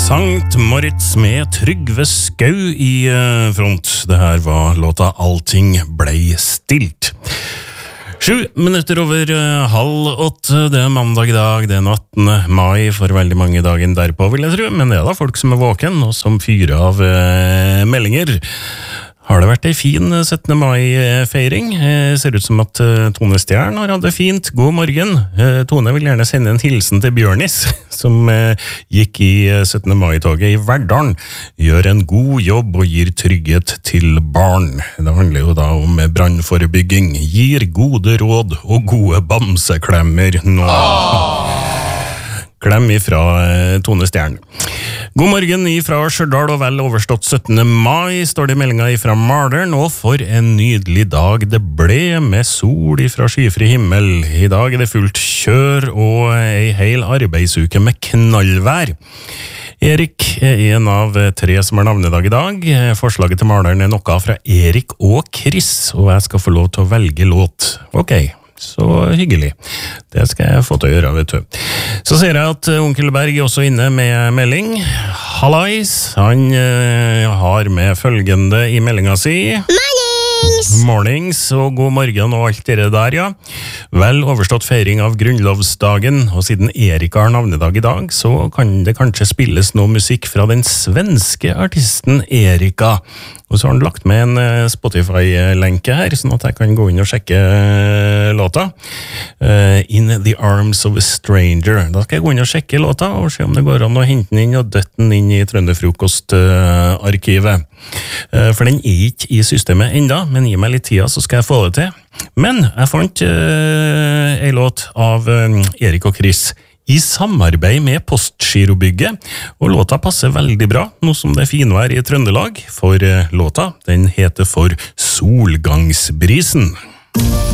Sankt Moritz med Trygve Skau i front. Det her var låta Allting blei stilt. 7 minutter over 7:30, det er mandag i dag, det er 18. mai for veldig mange dagen derpå, vil jeg tro, men det er da folk som er våken og som fyrer av meldinger. Har det vært en fin 17. mai-feiring? Ser ut som at Tone Stjern har hatt det fint. God morgen. Tone vil gjerne sende en hilsen til Bjørnis, som gikk i 17. mai-toget i Verdalen. Gjør en god jobb og gir trygghet til barn. Det handler jo da om brannforebygging. Gir gode råd og gode bamseklemmer nå. Klem ifra Tone Stjern. God morgen ifra Stjørdal og vel overstått 17. mai, står det i meldinga ifra Marderen, og for en nydelig dag det ble med sol ifra skyfri himmel. I dag er det fullt kjør og ei hel arbeidsuke med knallvær. Erik er en av 3 som har navnedag i dag. Forslaget til Marderen er noe fra Erik og Chris, og jeg skal få lov til å velge låt. Ok. Så hyggelig. Det skal jeg få til å gjøre, vet du. Så ser jeg at onkel Berg er også inne med melding. Hallais! Han har med følgende i meldinga si. Mornings og god morgen og alt det der, ja. Vel overstått feiring av grunnlovsdagen, og siden Erik har navnedag i dag, så kan det kanskje spilles noe musikk fra den svenske artisten Erika. Og så har han lagt med en Spotify-lenke her, sånn at jeg kan gå inn og sjekke låta. In the Arms of a Stranger. Da skal jeg gå inn og sjekke låta, og se om det går an å hente den inn og døtte den inn i Trønderfrokost-arkivet. For den er ikke i systemet enda, men gi meg litt tida, så skal jeg få det til. Men jeg fant en låt av Erik og Chris i samarbeid med Postgirobygget, og låta passer veldig bra, nå som det er finvær i Trøndelag, for låta, den heter for Solgangsbrisen.